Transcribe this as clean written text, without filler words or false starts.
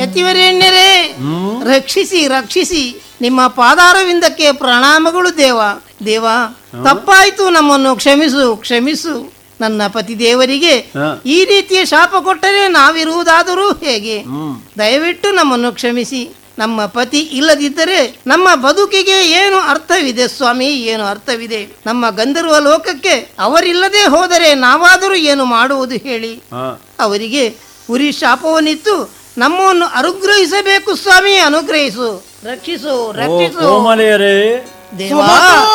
ಯತಿವರೇಣ್ಯರೇ, ರಕ್ಷಿಸಿ ರಕ್ಷಿಸಿ, ನಿಮ್ಮ ಪಾದಾರವಿಂದಕ್ಕೆ ಪ್ರಣಾಮಗಳು ದೇವ. ದೇವ, ತಪ್ಪಾಯ್ತು, ನಮ್ಮನ್ನು ಕ್ಷಮಿಸು ಕ್ಷಮಿಸು. ನನ್ನ ಪತಿ ದೇವರಿಗೆ ಈ ರೀತಿಯ ಶಾಪ ಕೊಟ್ಟರೆ ನಾವಿರುವುದಾದರೂ ಹೇಗೆ? ದಯವಿಟ್ಟು ನಮ್ಮನ್ನು ಕ್ಷಮಿಸಿ. ನಮ್ಮ ಪತಿ ಇಲ್ಲದಿದ್ದರೆ ನಮ್ಮ ಬದುಕಿಗೆ ಏನು ಅರ್ಥವಿದೆ ಸ್ವಾಮಿ, ಏನು ಅರ್ಥವಿದೆ? ನಮ್ಮ ಗಂಧರ್ವ ಲೋಕಕ್ಕೆ ಅವರಿಲ್ಲದೆ ಹೋದರೆ ನಾವಾದರೂ ಏನು ಮಾಡುವುದು ಹೇಳಿ? ಅವರಿಗೆ ಉರಿ ಶಾಪವನ್ನಿತ್ತು ನಮ್ಮನ್ನು ಅನುಗ್ರಹಿಸಬೇಕು ಸ್ವಾಮಿ, ಅನುಗ್ರಹಿಸು, ರಕ್ಷಿಸು ರಕ್ಷಿಸು ದೇವಾ.